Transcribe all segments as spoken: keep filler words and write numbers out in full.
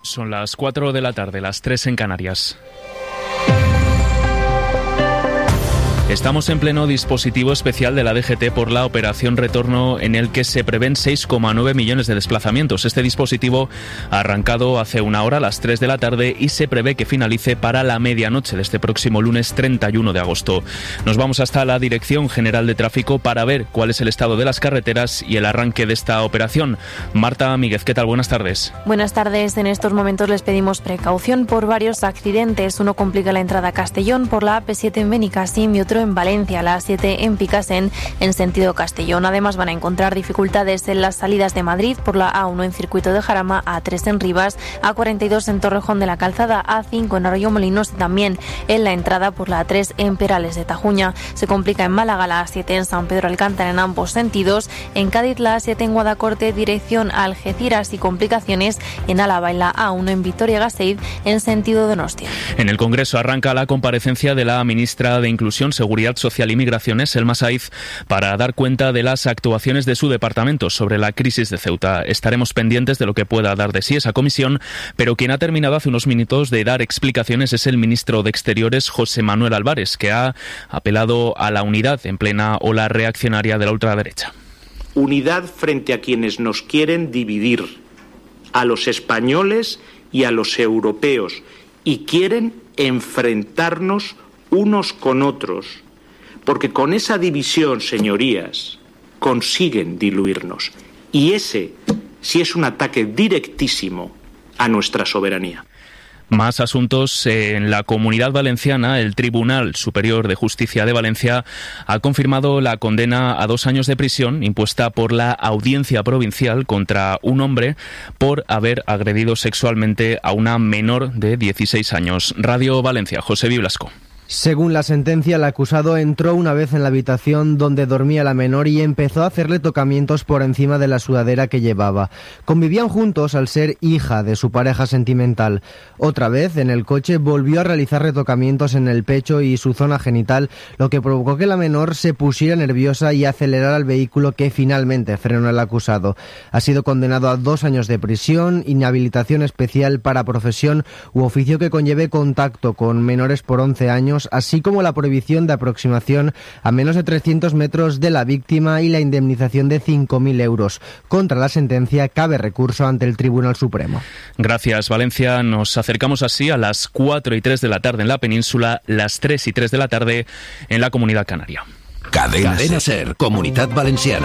Son las cuatro de la tarde, las tres en Canarias. Estamos en pleno dispositivo especial de la D G T por la operación Retorno, en el que se prevén seis coma nueve millones de desplazamientos. Este dispositivo ha arrancado hace una hora a las tres de la tarde y se prevé que finalice para la medianoche de este próximo lunes treinta y uno de agosto. Nos vamos hasta la Dirección General de Tráfico para ver cuál es el estado de las carreteras y el arranque de esta operación. Marta Míguez, ¿qué tal? Buenas tardes. Buenas tardes. En estos momentos les pedimos precaución por varios accidentes. Uno complica la entrada a Castellón por la A P siete en Benicàssim y otro en Valencia, la A siete en Picassent en sentido Castellón. Además van a encontrar dificultades en las salidas de Madrid por la A uno en Circuito de Jarama, A tres en Rivas, A cuarenta y dos en Torrejón de la Calzada, A cinco en Arroyomolinos y también en la entrada por la A tres en Perales de Tajuña. Se complica en Málaga la A siete en San Pedro Alcántara en ambos sentidos. En Cádiz la A siete en Guadacorte dirección a Algeciras y complicaciones en Álava en la A uno en Vitoria-Gasteiz en sentido Donostia. En el Congreso arranca la comparecencia de la ministra de Inclusión, Seguridad Social y Migraciones, Selma Saiz, para dar cuenta de las actuaciones de su departamento sobre la crisis de Ceuta. Estaremos pendientes de lo que pueda dar de sí esa comisión, pero quien ha terminado hace unos minutos de dar explicaciones es el ministro de Exteriores, José Manuel Álvarez, que ha apelado a la unidad en plena ola reaccionaria de la ultraderecha. Unidad frente a quienes nos quieren dividir, a los españoles y a los europeos, y quieren enfrentarnos unos con otros, porque con esa división, señorías, consiguen diluirnos. Y ese sí es un ataque directísimo a nuestra soberanía. Más asuntos. En la Comunidad Valenciana, el Tribunal Superior de Justicia de Valencia ha confirmado la condena a dos años de prisión impuesta por la Audiencia Provincial contra un hombre por haber agredido sexualmente a una menor de dieciséis años. Radio Valencia, José Biblasco. Según la sentencia, el acusado entró una vez en la habitación donde dormía la menor y empezó a hacerle tocamientos por encima de la sudadera que llevaba. Convivían juntos al ser hija de su pareja sentimental. Otra vez, en el coche, volvió a realizarle tocamientos en el pecho y su zona genital, lo que provocó que la menor se pusiera nerviosa y acelerara el vehículo, que finalmente frenó el acusado. Ha sido condenado a dos años de prisión, inhabilitación especial para profesión u oficio que conlleve contacto con menores por once años, así como la prohibición de aproximación a menos de trescientos metros de la víctima y la indemnización de cinco mil euros. Contra la sentencia cabe recurso ante el Tribunal Supremo. Gracias, Valencia. Nos acercamos así a las cuatro y tres de la tarde en la península, las tres y tres de la tarde en la Comunidad Canaria. Cadena, Cadena Ser, Comunitat Valenciana.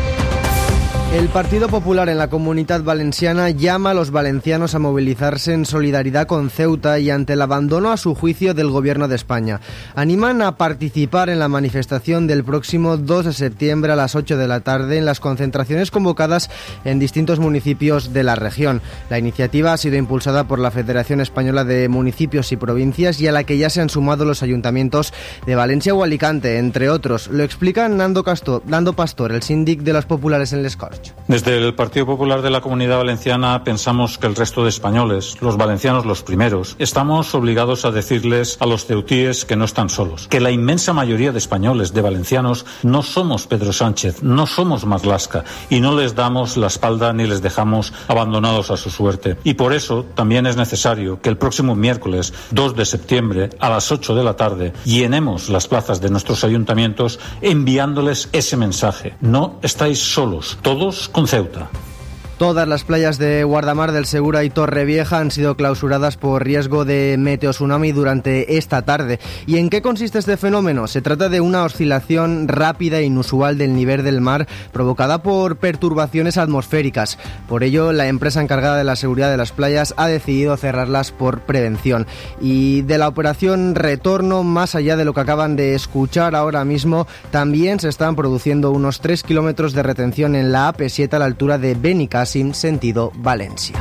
El Partido Popular en la Comunidad Valenciana llama a los valencianos a movilizarse en solidaridad con Ceuta y ante el abandono a su juicio del Gobierno de España. Animan a participar en la manifestación del próximo dos de septiembre a las ocho de la tarde en las concentraciones convocadas en distintos municipios de la región. La iniciativa ha sido impulsada por la Federación Española de Municipios y Provincias y a la que ya se han sumado los ayuntamientos de Valencia o Alicante, entre otros. Lo explica Nando, Castor, Nando Pastor, el síndic de los populares en Les Corts. Desde el Partido Popular de la Comunidad Valenciana pensamos que el resto de españoles, los valencianos los primeros, estamos obligados a decirles a los ceutíes que no están solos, que la inmensa mayoría de españoles, de valencianos, no somos Pedro Sánchez, no somos Marlaska y no les damos la espalda ni les dejamos abandonados a su suerte. Y por eso también es necesario que el próximo miércoles dos de septiembre a las ocho de la tarde llenemos las plazas de nuestros ayuntamientos enviándoles ese mensaje. No estáis solos, todos con Ceuta. Todas las playas de Guardamar del Segura y Torrevieja han sido clausuradas por riesgo de meteotsunami durante esta tarde. ¿Y en qué consiste este fenómeno? Se trata de una oscilación rápida e inusual del nivel del mar provocada por perturbaciones atmosféricas. Por ello, la empresa encargada de la seguridad de las playas ha decidido cerrarlas por prevención. Y de la operación Retorno, más allá de lo que acaban de escuchar ahora mismo, también se están produciendo unos tres kilómetros de retención en la A P siete a la altura de Benicàssim, sentido Valencia.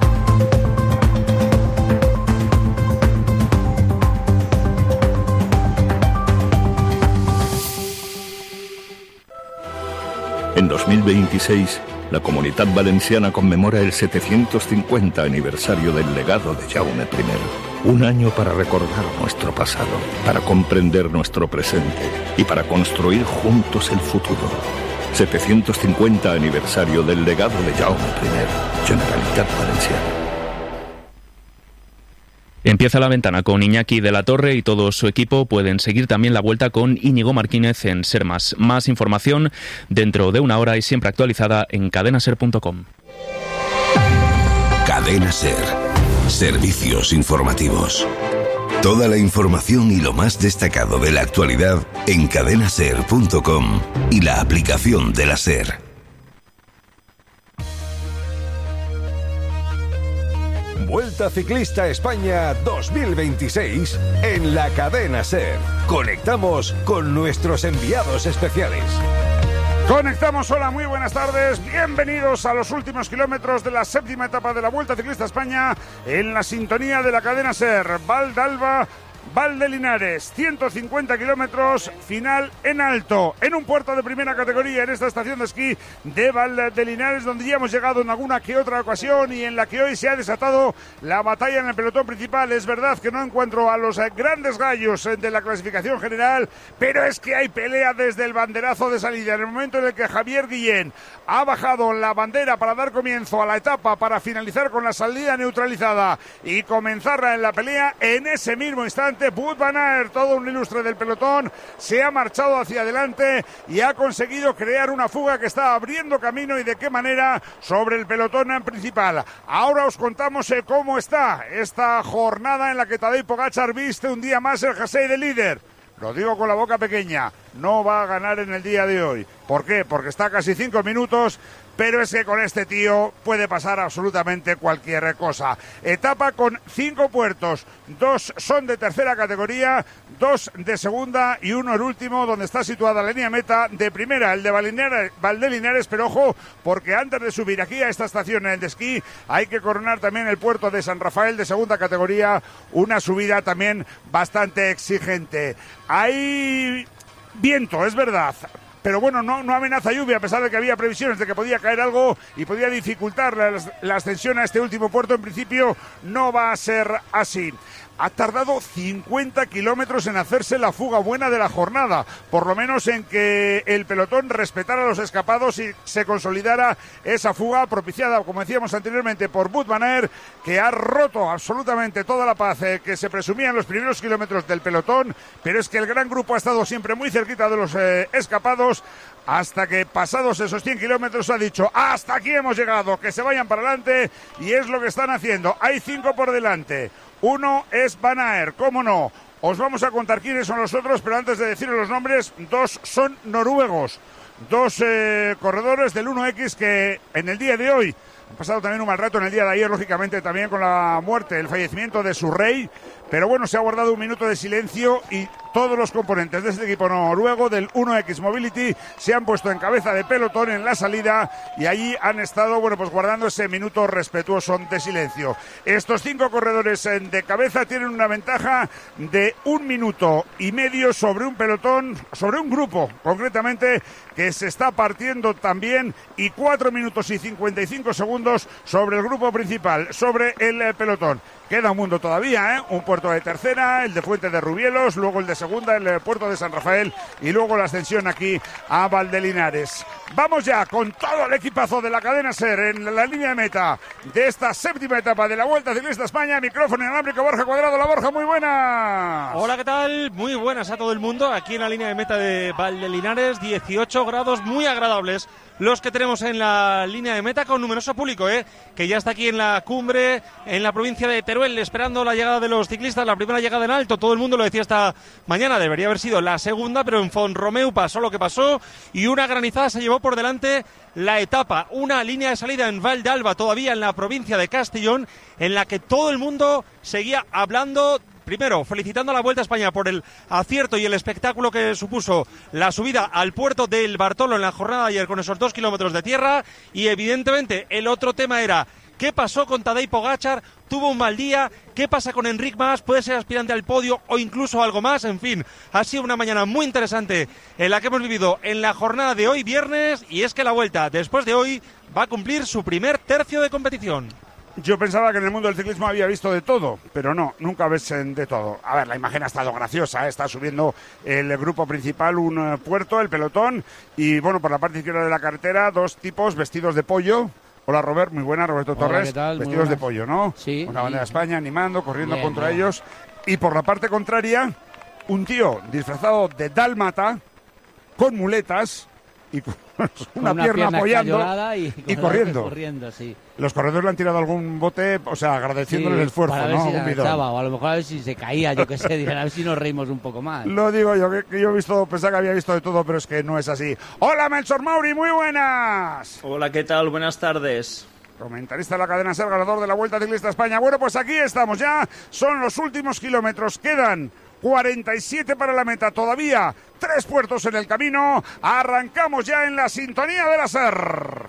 En dos mil veintiséis, la Comunitat Valenciana conmemora el setecientos cincuenta aniversario del legado de Jaume primero. Un año para recordar nuestro pasado, para comprender nuestro presente y para construir juntos el futuro. setecientos cincuenta aniversario del legado de Jaume primero, Generalitat Valenciana. Empieza la ventana con Iñaki de la Torre y todo su equipo. Pueden seguir también la vuelta con Íñigo Martínez en Sermas. Más información dentro de una hora y siempre actualizada en cadena ser punto com. Cadena Ser. Servicios informativos. Toda la información y lo más destacado de la actualidad en cadena ser punto com y la aplicación de la SER. Vuelta Ciclista España dos mil veintiséis en la cadena SER. Conectamos con nuestros enviados especiales. Conectamos, hola, muy buenas tardes, bienvenidos a los últimos kilómetros de la séptima etapa de la Vuelta Ciclista España en la sintonía de la cadena SER. Val d'Alba, Val de Linares, ciento cincuenta kilómetros, final en alto, en un puerto de primera categoría en esta estación de esquí de Val de Linares, donde ya hemos llegado en alguna que otra ocasión y en la que hoy se ha desatado la batalla en el pelotón principal. Es verdad que no encuentro a los grandes gallos de la clasificación general, pero es que hay pelea desde el banderazo de salida. En el momento en el que Javier Guillén ha bajado la bandera para dar comienzo a la etapa, para finalizar con la salida neutralizada y comenzarla en la pelea, en ese mismo instante Wout van Aert, todo un ilustre del pelotón, se ha marchado hacia adelante y ha conseguido crear una fuga que está abriendo camino, y de qué manera, sobre el pelotón principal. Ahora os contamos eh, cómo está esta jornada en la que Tadej Pogačar viste un día más el jersey de líder. Lo digo con la boca pequeña, no va a ganar en el día de hoy. ¿Por qué? Porque está a casi cinco minutos, pero es que con este tío puede pasar absolutamente cualquier cosa. Etapa con cinco puertos, dos son de tercera categoría, dos de segunda y uno el último, donde está situada la línea meta de primera, el de Val de Linares, pero ojo, porque antes de subir aquí a esta estación de esquí hay que coronar también el puerto de San Rafael de segunda categoría, una subida también bastante exigente. Hay viento, es verdad, pero bueno, no, no amenaza lluvia, a pesar de que había previsiones de que podía caer algo y podía dificultar la, la ascensión a este último puerto. En principio no va a ser así. Ha tardado cincuenta kilómetros en hacerse la fuga buena de la jornada, por lo menos en que el pelotón respetara los escapados y se consolidara esa fuga propiciada, como decíamos anteriormente, por Wout van Aert, que ha roto absolutamente toda la paz eh, que se presumía en los primeros kilómetros del pelotón, pero es que el gran grupo ha estado siempre muy cerquita de los eh, escapados, hasta que pasados esos cien kilómetros ha dicho: hasta aquí hemos llegado, que se vayan para adelante, y es lo que están haciendo. Hay cinco por delante. Uno es Van Aert, cómo no. Os vamos a contar quiénes son los otros, pero antes de deciros los nombres, dos son noruegos. Dos eh, corredores del uno equis que en el día de hoy han pasado también un mal rato, en el día de ayer, lógicamente, también con la muerte, el fallecimiento de su rey. Pero bueno, se ha guardado un minuto de silencio y todos los componentes de este equipo noruego del uno equis Mobility se han puesto en cabeza de pelotón en la salida y allí han estado, bueno, pues guardando ese minuto respetuoso de silencio. Estos cinco corredores de cabeza tienen una ventaja de un minuto y medio sobre un pelotón, sobre un grupo, concretamente, que se está partiendo también, y cuatro minutos y cincuenta y cinco segundos sobre el grupo principal, sobre el pelotón. Queda un mundo todavía, ¿eh? Un puerto de tercera, el de Fuente de Rubielos, luego el de segunda, el puerto de San Rafael, y luego la ascensión aquí a Val de Linares. Vamos ya con todo el equipazo de la cadena SER en la línea de meta de esta séptima etapa de la Vuelta Ciclista España. Micrófono inalámbrico, Borja Cuadrado. La Borja, muy buenas. Hola, ¿qué tal? Muy buenas a todo el mundo. Aquí en la línea de meta de Val de Linares, dieciocho grados muy agradables los que tenemos en la línea de meta, con numeroso público, ¿eh? Que ya está aquí en la cumbre, en la provincia de Teruel, esperando la llegada de los ciclistas, la primera llegada en alto. Todo el mundo lo decía esta mañana, debería haber sido la segunda, pero en Font-Romeu pasó lo que pasó y una granizada se llevó por delante la etapa. Una línea de salida en Val d'Alba, todavía en la provincia de Castellón, en la que todo el mundo seguía hablando. Primero, felicitando a la Vuelta a España por el acierto y el espectáculo que supuso la subida al puerto del Bartolo en la jornada de ayer con esos dos kilómetros de tierra. Y evidentemente el otro tema era: ¿qué pasó con Tadej Pogačar? Tuvo un mal día. ¿Qué pasa con Enric Mas? ¿Puede ser aspirante al podio o incluso algo más? En fin, ha sido una mañana muy interesante en la que hemos vivido en la jornada de hoy, viernes. Y es que la Vuelta, después de hoy, va a cumplir su primer tercio de competición. Yo pensaba que en el mundo del ciclismo había visto de todo, pero no, nunca ves de todo. A ver, la imagen ha estado graciosa, ¿eh? Está subiendo el grupo principal un uh, puerto, el pelotón, y bueno, por la parte izquierda de la carretera, dos tipos vestidos de pollo. Hola Robert, muy buena, Roberto Hola, Torres, ¿qué tal? Muy vestidos de buenas. pollo, ¿no? Sí. Una bandera de España animando, corriendo Bien, contra bien. ellos. Y por la parte contraria, un tío disfrazado de dálmata, con muletas y con una, Con pierna, apoyando escayolada y, y corriendo. corriendo, sí. Los corredores le han tirado algún bote, o sea, agradeciéndole Sí, el esfuerzo, para ver ¿no? si se Un bidón. agachaba, o a lo mejor a ver si se caía, yo qué sé, dirán, a ver si nos reímos un poco más. Lo digo yo, que, que yo he visto, pensaba que había visto de todo, pero es que no es así. Hola, Melchor Mauri, muy buenas. Hola, ¿qué tal? Buenas tardes. Comentarista de la cadena SER, ganador de la Vuelta Ciclista a España. Bueno, pues aquí estamos ya, son los últimos kilómetros, quedan cuarenta y siete para la meta, todavía tres puertos en el camino. Arrancamos ya en la sintonía de la SER.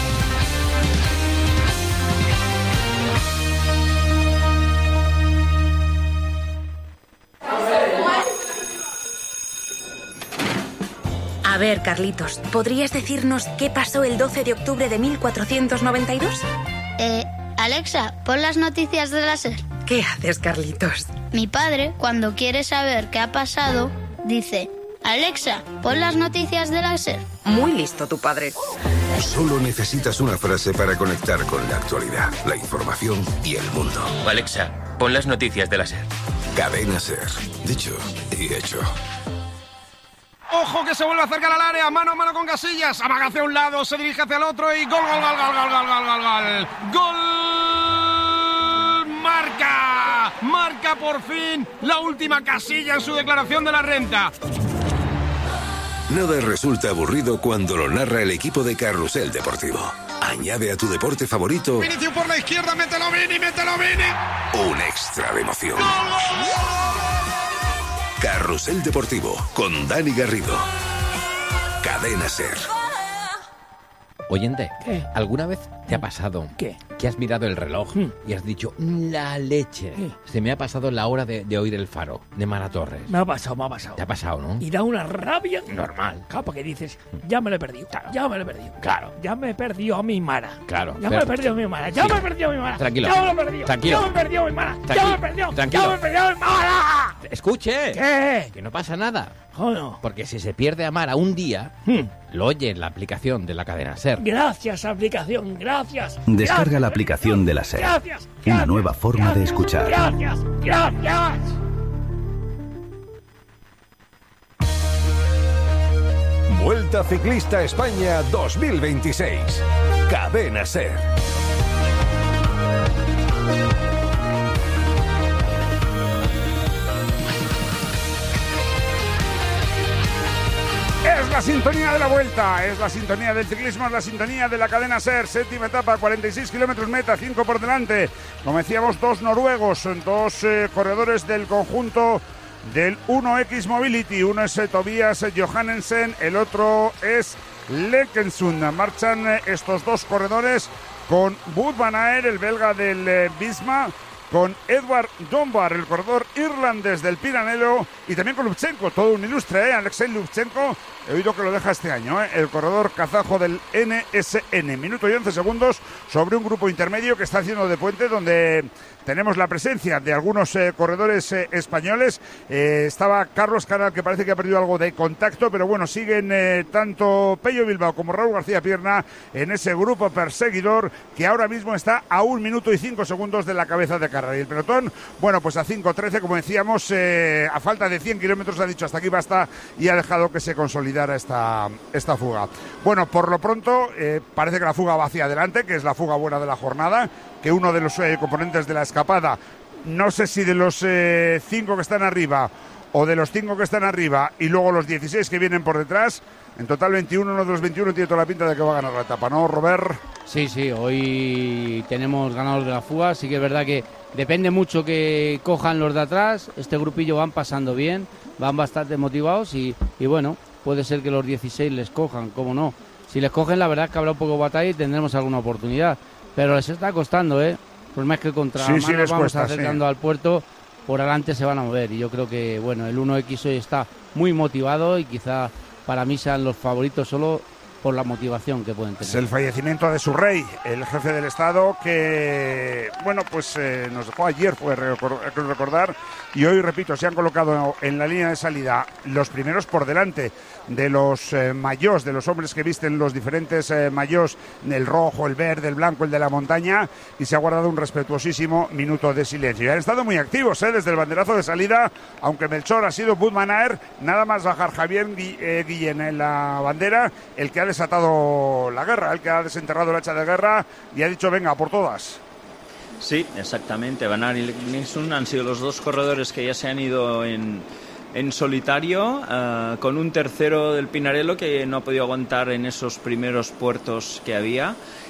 A ver, Carlitos, ¿podrías decirnos qué pasó el doce de octubre de mil cuatrocientos noventa y dos? Eh, Alexa, pon las noticias de la SER. ¿Qué haces, Carlitos? Mi padre, cuando quiere saber qué ha pasado, dice: Alexa, pon las noticias de la SER. Muy listo tu padre. Solo necesitas una frase para conectar con la actualidad, la información y el mundo. Alexa, pon las noticias de la SER. Cadena SER. Dicho y hecho. Ojo que se vuelve a acercar al área, mano a mano con Casillas, amaga hacia un lado, se dirige hacia el otro y gol, gol, gol, gol, gol, gol, gol, gol, gol. ¡Gol! ¡Marca! Marca por fin la última Casilla en su declaración de la renta. Nada resulta aburrido cuando lo narra el equipo de Carrusel Deportivo. Añade a tu deporte favorito Vinicius por la izquierda, mételo Vini, mételo Vini. un extra de emoción. Carrusel Deportivo con Dani Garrido. Cadena SER. Oyente, ¿Qué? ¿alguna vez te ha pasado ¿Qué? que has mirado el reloj y has dicho, la leche? ¿Qué? Se me ha pasado la hora de, de oír el faro de Mara Torres. Me ha pasado, me ha pasado. Te ha pasado, ¿no? Y da una rabia Normal. Claro, porque dices, ya me lo he perdido, ya me lo he perdido. Claro. Ya me he perdido a mi Mara. Claro. Ya me he perdido a mi Mara, ya Sí. me he perdido a mi Mara. Tranquilo. Ya me lo he perdido. Tranquilo. Ya me he perdido a mi Mara. Ya Tranqui- me he perdido. Tranquilo. Ya me he perdido a mi Mara. Escuche. ¿Qué? Que no pasa nada. Joder. Porque si se pierde a Mara un día, lo oye en la aplicación de la cadena SER. Gracias, aplicación, gracias. Descarga gracias, la aplicación de la SER. Gracias. Una gracias, nueva forma gracias, de escuchar. Gracias, gracias. Vuelta Ciclista a España dos mil veintiséis. Cadena SER. Es la sintonía de la Vuelta, es la sintonía del ciclismo, es la sintonía de la cadena SER. Séptima etapa, cuarenta y seis kilómetros meta, cinco por delante. Como decíamos, dos noruegos, dos eh, corredores del conjunto del uno equis Mobility. Uno es eh, Tobias Johannesen, el otro es Lekensund. Marchan eh, estos dos corredores con Wout van Aert, el belga del eh, Visma, con Edward Dunbar, el corredor irlandés del Piranello, y también con Lubchenko, todo un ilustre, ¿eh? Alexei Lubchenko, he oído que lo deja este año, ¿eh? El corredor kazajo del N S N. Minuto y once segundos sobre un grupo intermedio que está haciendo de puente, donde tenemos la presencia de algunos eh, corredores eh, españoles. Eh, estaba Carlos Canal, que parece que ha perdido algo de contacto, pero bueno, siguen eh, tanto Pello Bilbao como Raúl García Pierna en ese grupo perseguidor que ahora mismo está a un minuto y cinco segundos de la cabeza de carrera. Y el pelotón, bueno, pues a cinco trece, como decíamos, eh, a falta de cien kilómetros ha dicho hasta aquí basta y ha dejado que se consolidara esta, esta fuga. Bueno, por lo pronto eh, parece que la fuga va hacia adelante, que es la fuga buena de la jornada, que uno de los eh, componentes de la escapada, no sé si de los eh, cinco que están arriba o de los cinco que están arriba y luego los dieciséis que vienen por detrás, en total veintiuno, uno de los veintiuno tiene toda la pinta de que va a ganar la etapa, ¿no, Robert? Sí, sí, hoy tenemos ganadores de la fuga, sí que es verdad que depende mucho que cojan los de atrás, este grupillo van pasando bien, van bastante motivados y, y bueno, puede ser que los dieciséis les cojan, cómo no. Si les cogen, la verdad es que habrá un poco de batalla y tendremos alguna oportunidad, pero les está costando, ¿eh? Por más que contra sí, mano sí les vamos cuesta, acercando sí. al puerto, por adelante se van a mover y yo creo que, bueno, el uno equis hoy está muy motivado y quizá para mí sean los favoritos solo por la motivación que pueden tener. Es el fallecimiento de su rey, el jefe del Estado, que, bueno, pues eh, nos dejó ayer, fue recordar, y hoy, repito, se han colocado en la línea de salida los primeros por delante de los eh, mayós, de los hombres que visten los diferentes eh, mayós, el rojo, el verde, el blanco, el de la montaña, y se ha guardado un respetuosísimo minuto de silencio. Y han estado muy activos, ¿eh? Desde el banderazo de salida, aunque Melchor ha sido Budmanaer, nada más bajar Javier eh, Guillén en la bandera, el que ha desatado la guerra, el que ha desenterrado el hacha de guerra y ha dicho venga, por todas. Sí, exactamente. Van Aert y Nilsson han sido los dos corredores que ya se han ido en, en solitario, uh, con un tercero del Pinarello que no ha podido aguantar en esos primeros puertos que había.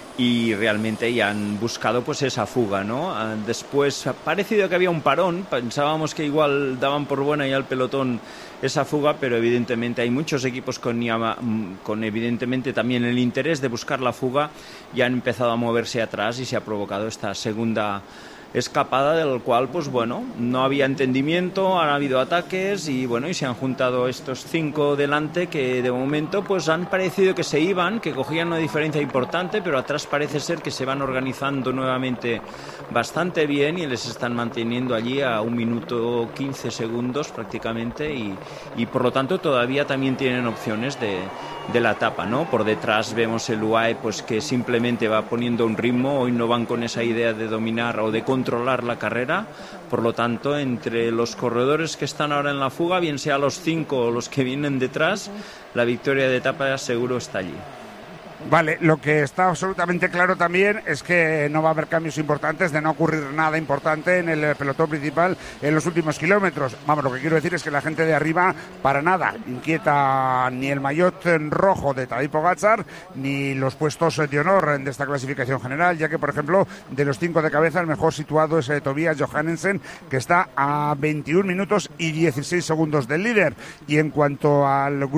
Y realmente ya han buscado pues esa fuga, ¿no? Después ha parecido que había un parón, pensábamos que igual daban por buena ya al pelotón esa fuga, pero evidentemente hay muchos equipos con, con evidentemente también el interés de buscar la fuga y han empezado a moverse atrás y se ha provocado esta segunda escapada, del cual pues bueno, no había entendimiento, han habido ataques y bueno, y se han juntado estos cinco delante que de momento pues han parecido que se iban, que cogían una diferencia importante, pero atrás parece ser que se van organizando nuevamente bastante bien y les están manteniendo allí a un minuto quince segundos prácticamente y, y por lo tanto todavía también tienen opciones de, de la etapa, ¿no? Por detrás vemos el U A E pues que simplemente va poniendo un ritmo, hoy no van con esa idea de dominar o de controlar la carrera, por lo tanto entre los corredores que están ahora en la fuga, bien sea los cinco o los que vienen detrás, la victoria de etapa seguro está allí. Vale, lo que está absolutamente claro también es que no va a haber cambios importantes, de no ocurrir nada importante en el pelotón principal en los últimos kilómetros. Vamos, lo que quiero decir es que la gente de arriba para nada inquieta ni el maillot rojo de Tadej Pogačar ni los puestos de honor de esta clasificación general, ya que, por ejemplo, de los cinco de cabeza el mejor situado es Tobias Johannesen, que está a veintiún minutos y dieciséis segundos del líder. Y en cuanto al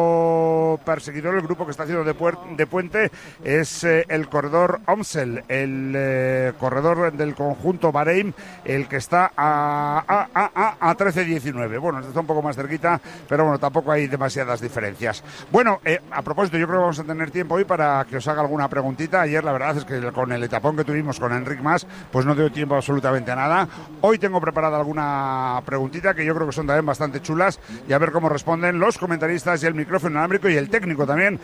grupo perseguidor, el grupo que está haciendo de, puer- de puente es eh, el corredor Omsel, el eh, corredor del conjunto Bahrein, el que está a, a, a, a, a trece diecinueve. Bueno, está un poco más cerquita, pero bueno, tampoco hay demasiadas diferencias. Bueno, eh, a propósito, yo creo que vamos a tener tiempo hoy para que os haga alguna preguntita. Ayer la verdad es que con el etapón que tuvimos con Enric Mas, pues no dio tiempo absolutamente a nada. Hoy tengo preparada alguna preguntita que yo creo que son también bastante chulas y a ver cómo responden los comentaristas y el micrófono inalámbrico y el técnico también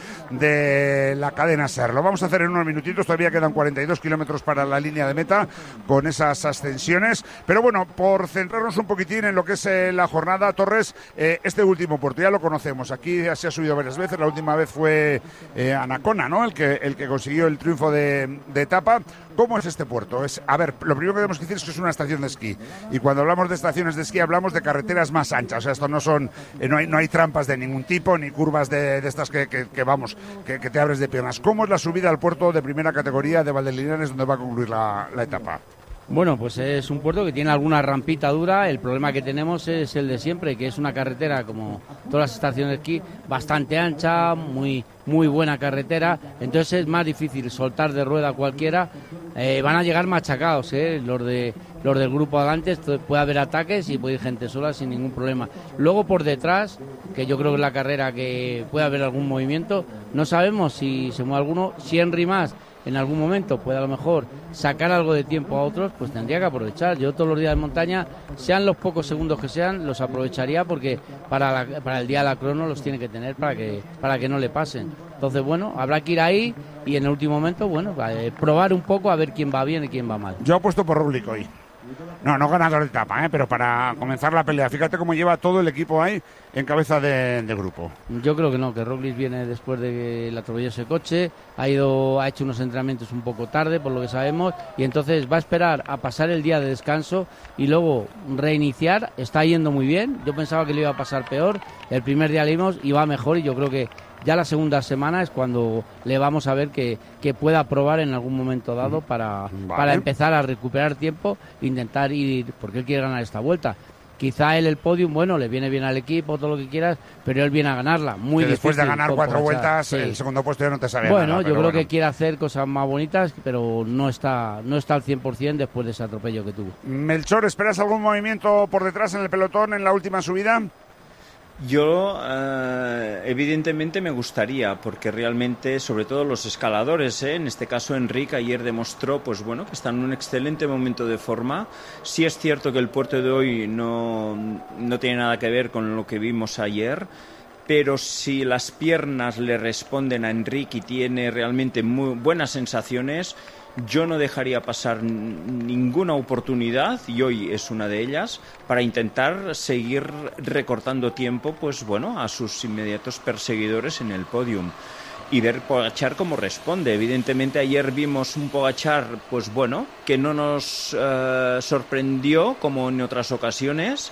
de la cadena SER. Lo vamos a hacer en unos minutitos, todavía quedan cuarenta y dos kilómetros para la línea de meta con esas ascensiones, pero bueno, por centrarnos un poquitín en lo que es eh, la jornada, Torres, eh, este último puerto ya lo conocemos, aquí se ha subido varias veces, la última vez fue eh, Anacona, ¿no? El que, el que consiguió el triunfo de, de etapa. ¿Cómo es este puerto? Es, a ver, lo primero que tenemos que decir es que es una estación de esquí y cuando hablamos de estaciones de esquí hablamos de carreteras más anchas, o sea, esto no son, eh, no hay, no hay trampas de ningún tipo ni curvas de, de estas que, que, que vamos, que, que te abres de piernas. ¿Cómo es la subida al puerto de primera categoría de Valdelinares donde va a concluir la, la etapa? Bueno, pues es un puerto que tiene alguna rampita dura. El problema que tenemos es el de siempre, que es una carretera, como todas las estaciones de esquí, bastante ancha, muy muy buena carretera. Entonces es más difícil soltar de rueda cualquiera. Eh, van a llegar machacados, ¿eh? Los de los del grupo adelante. Puede haber ataques y puede ir gente sola sin ningún problema. Luego por detrás, que yo creo que es la carrera que puede haber algún movimiento. No sabemos si se mueve alguno. Si Henry Mas en algún momento puede a lo mejor sacar algo de tiempo a otros, pues tendría que aprovechar. Yo todos los días de montaña, sean los pocos segundos que sean, los aprovecharía porque para, la, para el día de la crono los tiene que tener para que, para que no le pasen. Entonces, bueno, habrá que ir ahí y en el último momento, bueno, eh, probar un poco a ver quién va bien y quién va mal. Yo apuesto por Roglic hoy. No, no ganador de etapa, ¿eh? Pero para comenzar la pelea. Fíjate cómo lleva todo el equipo ahí en cabeza de, de grupo. Yo creo que no, que Roglic viene después de que le atropelló ese coche, ha ido, ha hecho unos entrenamientos un poco tarde, por lo que sabemos, y entonces va a esperar a pasar el día de descanso y luego reiniciar. Está yendo muy bien, yo pensaba que le iba a pasar peor, el primer día le vimos y va mejor y yo creo que ya la segunda semana es cuando le vamos a ver que, que pueda probar en algún momento dado para, vale. para empezar a recuperar tiempo, intentar ir, porque él quiere ganar esta vuelta. Quizá él el podium, bueno, le viene bien al equipo, todo lo que quieras, pero él viene a ganarla. Muy que después difícil, de ganar cuatro vueltas, sí. El segundo puesto ya no te sabe bueno, nada. Yo creo bueno. que quiere hacer cosas más bonitas, pero no está, no está al cien por ciento después de ese atropello que tuvo. Melchor, ¿esperas algún movimiento por detrás en el pelotón en la última subida? Yo, eh, evidentemente, me gustaría, porque realmente, sobre todo los escaladores, ¿eh? en este caso Enric ayer demostró, pues bueno, que está en un excelente momento de forma. Sí es cierto que el puerto de hoy no, no tiene nada que ver con lo que vimos ayer, pero si las piernas le responden a Enric y tiene realmente muy buenas sensaciones, yo no dejaría pasar ninguna oportunidad, y hoy es una de ellas, para intentar seguir recortando tiempo, pues bueno, a sus inmediatos perseguidores en el podium y ver Pogačar cómo responde. Evidentemente ayer vimos un Pogačar, pues bueno, que no nos uh, sorprendió como en otras ocasiones.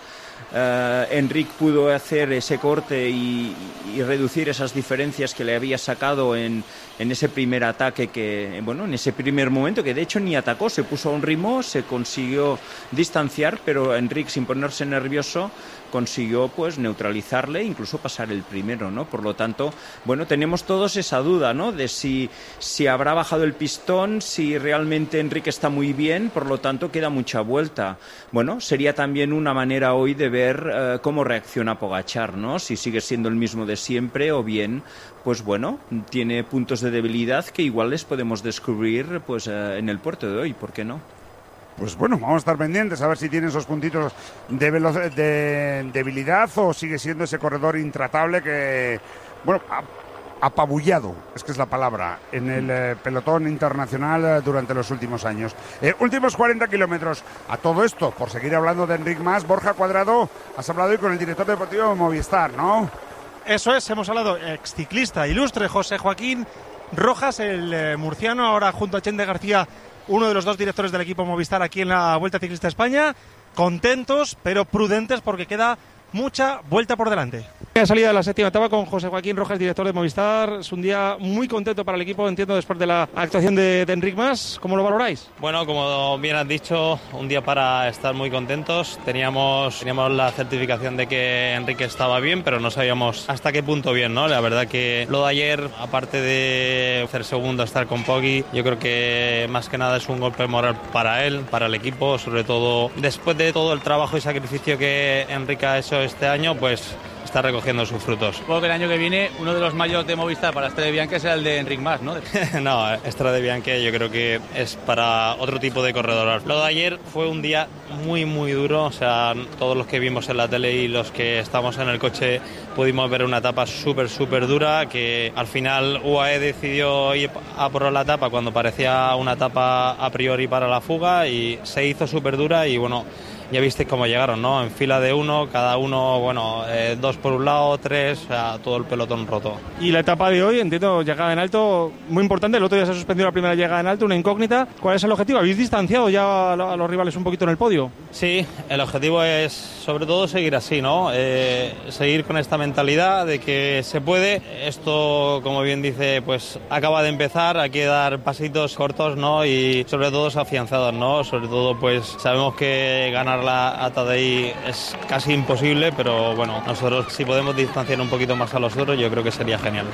Uh, Enric pudo hacer ese corte y, y reducir esas diferencias que le había sacado en, en ese primer ataque, que bueno, en ese primer momento, que de hecho ni atacó, se puso a un ritmo, se consiguió distanciar, pero Enric, sin ponerse nervioso, consiguió pues neutralizarle e incluso pasar el primero, ¿no? Por lo tanto, bueno, tenemos todos esa duda, ¿no? De si, si habrá bajado el pistón, si realmente Enric está muy bien, por lo tanto queda mucha vuelta. Bueno, sería también una manera hoy de ver uh, cómo reacciona Pogačar, ¿no? Si sigue siendo el mismo de siempre o bien, pues bueno, tiene puntos de debilidad que igual les podemos descubrir pues uh, en el puerto de hoy, ¿por qué no? Pues bueno, vamos a estar pendientes a ver si tiene esos puntitos de, velo- de debilidad o sigue siendo ese corredor intratable que, bueno, apabullado, es que es la palabra, en el eh, pelotón internacional eh, durante los últimos años. Eh, últimos cuarenta kilómetros. A todo esto, por seguir hablando de Enric Mas, Borja Cuadrado, has hablado hoy con el director deportivo de Movistar, ¿no? Eso es, hemos hablado, exciclista ilustre José Joaquín Rojas, el eh, murciano, ahora junto a Chende García, uno de los dos directores del equipo Movistar aquí en la Vuelta Ciclista España. Contentos, pero prudentes porque queda mucha vuelta por delante. La salida de la séptima etapa con José Joaquín Rojas, director de Movistar. Es un día muy contento para el equipo, entiendo, después de la actuación de, de Enric Mas. ¿Cómo lo valoráis? Bueno, como bien has dicho, un día para estar muy contentos. Teníamos, teníamos la certificación de que Enrique estaba bien, pero no sabíamos hasta qué punto bien, ¿no? La verdad que lo de ayer, aparte de hacer segundo, estar con Poggi, yo creo que más que nada es un golpe moral para él, para el equipo, sobre todo después de todo el trabajo y sacrificio que Enrique ha hecho este año, pues está recogiendo sus frutos. Supongo que el año que viene uno de los mayores de Movistar para Strade Bianche será el de Enric Mas, ¿no? No, Strade Bianche yo creo que es para otro tipo de corredor. Lo de ayer fue un día muy muy duro, o sea, todos los que vimos en la tele y los que estamos en el coche pudimos ver una etapa súper súper dura, que al final U A E decidió ir a por la etapa cuando parecía una etapa a priori para la fuga y se hizo súper dura y bueno, ya visteis cómo llegaron, ¿no? En fila de uno, cada uno, bueno, eh, dos por un lado, tres, o sea, todo el pelotón roto. Y la etapa de hoy, entiendo, llegada en alto, muy importante. El otro día se suspendió la primera llegada en alto, una incógnita. ¿Cuál es el objetivo? ¿Habéis distanciado ya a los rivales un poquito en el podio? Sí, el objetivo es sobre todo seguir así, ¿no? Eh, seguir con esta mentalidad de que se puede. Esto, como bien dice, pues acaba de empezar, hay que dar pasitos cortos, ¿no? Y sobre todo afianzados, ¿no? Sobre todo, pues sabemos que ganar la A T D I es casi imposible, pero bueno, nosotros si podemos distanciar un poquito más a los otros, yo creo que sería genial.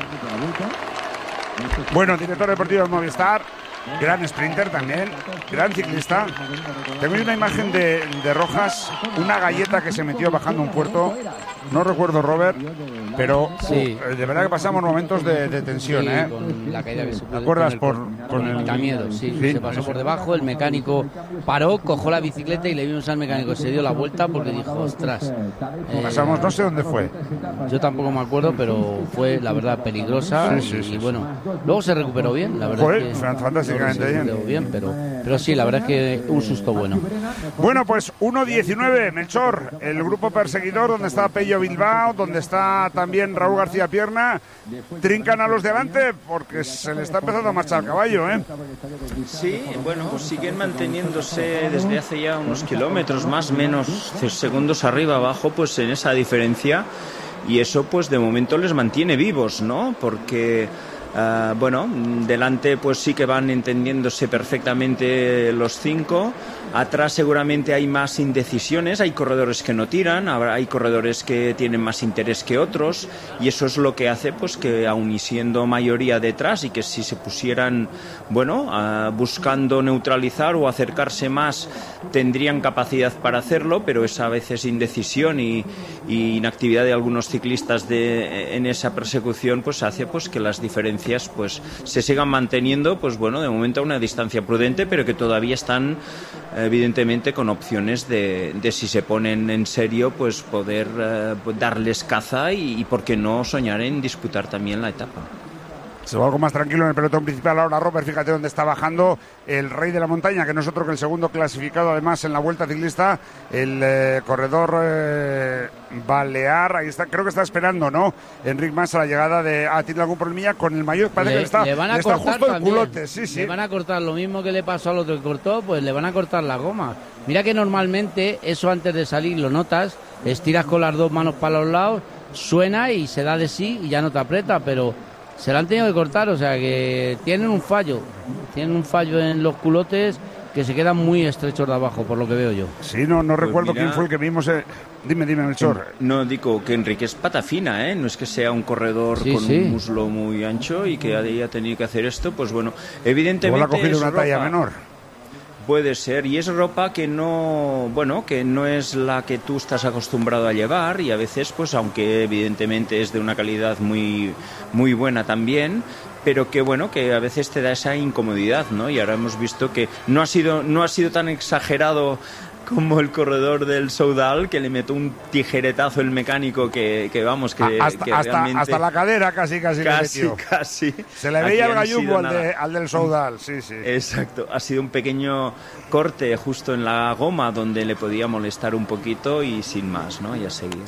Bueno, director deportivo de Movistar, gran sprinter también, gran ciclista. Tengo una imagen de, de Rojas, una galleta que se metió bajando un puerto, no recuerdo, Robert, pero sí. uh, de verdad que pasamos momentos de, de tensión, sí, ¿eh? Con la caída que se ¿Te acuerdas? Con el, por, con el, el miedo, sí, sí. Se pasó por debajo, el mecánico paró, cogió la bicicleta y le vimos al mecánico, se dio la vuelta porque dijo, ostras. Eh, pasamos, no sé dónde fue. Yo tampoco me acuerdo, pero fue, la verdad, peligrosa. Sí, sí, y, sí, y bueno, sí. Luego se recuperó bien, la verdad. Fue que fantásticamente se bien. bien pero, pero sí, la verdad es que un susto bueno. Bueno, pues uno diecinueve, Melchor, el grupo perseguidor, donde está Pello Bilbao, donde está también Raúl García Pierna, trincan a los de delante porque se le está empezando a marchar el caballo, ¿eh? Sí, bueno, siguen manteniéndose desde hace ya unos kilómetros, más o menos segundos arriba, abajo, pues en esa diferencia, y eso pues de momento les mantiene vivos, ¿no? Porque Uh, bueno, delante pues sí que van entendiéndose perfectamente los cinco, Atrás seguramente hay más indecisiones, hay corredores que no tiran, hay corredores que tienen más interés que otros, y eso es lo que hace pues que aun y siendo mayoría detrás y que si se pusieran, bueno, uh, buscando neutralizar o acercarse más, tendrían capacidad para hacerlo, pero esa a veces indecisión y, y inactividad de algunos ciclistas de, en esa persecución pues hace pues que las diferencias pues se sigan manteniendo, pues bueno, de momento a una distancia prudente, pero que todavía están evidentemente con opciones de, de si se ponen en serio pues poder eh, darles caza y, y por qué no soñar en disputar también la etapa. Se va algo más tranquilo en el pelotón principal ahora, Robert. Fíjate dónde está bajando el rey de la montaña, que no es otro que el segundo clasificado además en la Vuelta Ciclista, el eh, corredor eh, balear. Ahí está, creo que está esperando, ¿no? Enric Mas a la llegada de... Ah, tiene algún problemilla con el maillot, parece le, que le está, le van a le está cortar justo también. el culote. Sí, sí. Le van a cortar lo mismo que le pasó al otro que cortó, pues le van a cortar la goma. Mira que normalmente eso antes de salir lo notas, estiras con las dos manos para los lados, suena y se da de sí y ya no te aprieta, pero se la han tenido que cortar, o sea que tienen un fallo, tienen un fallo en los culotes que se quedan muy estrechos de abajo, por lo que veo yo. Sí, no, no pues recuerdo mira, quién fue el que vimos. Eh... Dime, dime, Melchor. No, digo que Enrique es pata fina, ¿eh? No es que sea un corredor sí, con sí. un muslo muy ancho y que haya tenido que hacer esto, pues bueno, evidentemente... Igual ha cogido una ropa, talla menor. Puede ser, y es ropa que no, bueno, que no es la que tú estás acostumbrado a llevar, y a veces, pues aunque evidentemente es de una calidad muy, muy buena también, pero que bueno, que a veces te da esa incomodidad, ¿no? Y ahora hemos visto que no ha sido, no ha sido tan exagerado como el corredor del Soudal, que le metió un tijeretazo el mecánico que, que vamos, que, hasta, que hasta, realmente... hasta la cadera casi, casi, casi, le metió. casi. Se le veía el gallumbo al, de, al del Soudal, sí, sí. Exacto, ha sido un pequeño corte justo en la goma donde le podía molestar un poquito y sin más, ¿no? Y a seguir.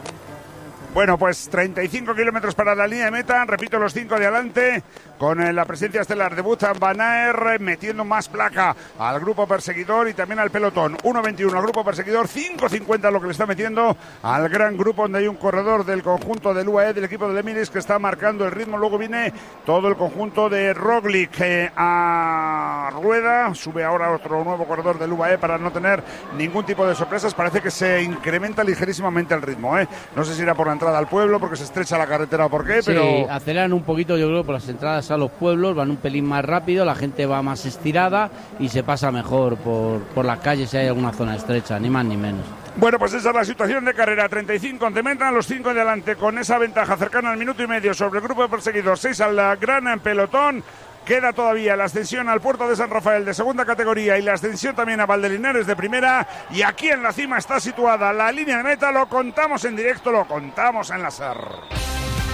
Bueno, pues treinta y cinco kilómetros para la línea de meta, repito, los cinco de adelante, con la presencia estelar de Wout van Aert, metiendo más placa al grupo perseguidor y también al pelotón. uno veintiuno al grupo perseguidor, cinco cincuenta lo que le está metiendo al gran grupo, donde hay un corredor del conjunto del U A E, del equipo del Emirates, que está marcando el ritmo. Luego viene todo el conjunto de Roglic eh, a rueda, sube ahora otro nuevo corredor del U A E para no tener ningún tipo de sorpresas. Parece que se incrementa ligerísimamente el ritmo, ¿eh? No sé si irá por la entrada al pueblo porque se estrecha la carretera o por qué, pero... Sí, aceleran un poquito, yo creo, por las entradas a los pueblos, van un pelín más rápido, la gente va más estirada y se pasa mejor por, por las calles si hay alguna zona estrecha, ni más ni menos. Bueno, pues esa es la situación de carrera. treinta y cinco de meta, los cinco de adelante con esa ventaja cercana al minuto y medio sobre el grupo de perseguidores, seis al gran pelotón. Queda todavía la ascensión al Puerto de San Rafael de segunda categoría y la ascensión también a Valdelinares de primera. Y aquí en la cima está situada la línea de meta. Lo contamos en directo, lo contamos en la S E R.